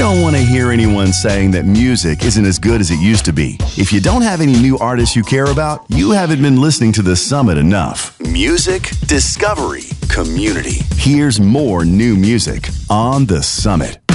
don't want to hear anyone saying that music isn't as good as it used to be. If you don't have any new artists you care about, you haven't been listening to The Summit enough. Music, discovery, community. Here's more new music on The Summit.